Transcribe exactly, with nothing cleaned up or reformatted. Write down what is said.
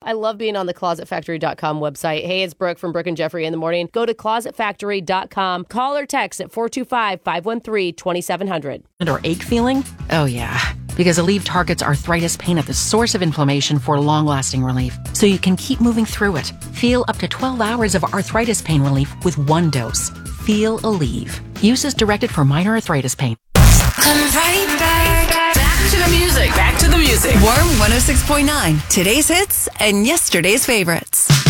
I love being on the closet factory dot com website. Hey, it's Brooke from Brooke and Jeffrey in the morning. Go to closet factory dot com. Call or text at four two five, five one three, two seven zero zero. Or ache feeling? Oh, yeah. Because Aleve targets arthritis pain at the source of inflammation for long-lasting relief, so you can keep moving through it. Feel up to twelve hours of arthritis pain relief with one dose. Feel Aleve. Use as directed for minor arthritis pain. Come right back. Back to the music. Back to the music. Warm one oh six point nine. Today's hits and yesterday's favorites.